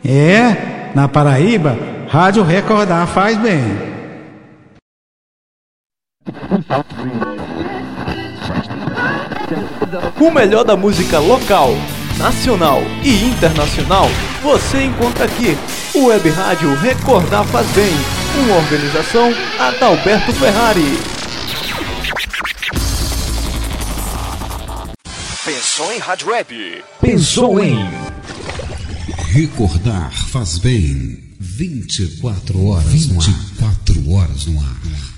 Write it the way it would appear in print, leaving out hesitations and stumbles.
Na Paraíba, Rádio Recordar faz bem. O melhor da música local, nacional e internacional você encontra aqui. O Web Rádio Recordar faz bem. Uma organização Adalberto Ferrari. Pensou em Rádio Web? Pensou em Recordar faz bem. 24 horas no ar.